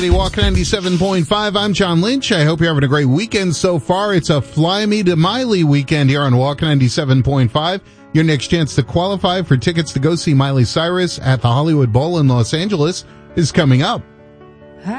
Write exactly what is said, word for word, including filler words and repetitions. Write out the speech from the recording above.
Walk ninety-seven point five. I'm John Lynch. I hope you're having a great weekend so far. It's a Fly Me to Miley weekend here on Walk ninety-seven point five. Your next chance to qualify for tickets to go see Miley Cyrus at the Hollywood Bowl in Los Angeles is coming up.